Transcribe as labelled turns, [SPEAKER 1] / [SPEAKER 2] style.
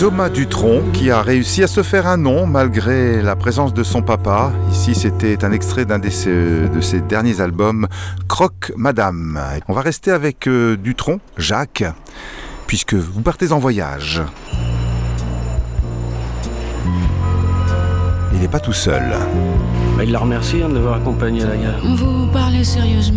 [SPEAKER 1] Thomas Dutronc qui a réussi à se faire un nom malgré la présence de son papa. Ici, c'était un extrait d'un de ses derniers albums, Croque Madame. On va rester avec Dutronc, Jacques, puisque vous partez en voyage. Il n'est pas tout seul.
[SPEAKER 2] Il l'a remercié de l'avoir accompagné à la gare.
[SPEAKER 3] Vous parlez sérieusement?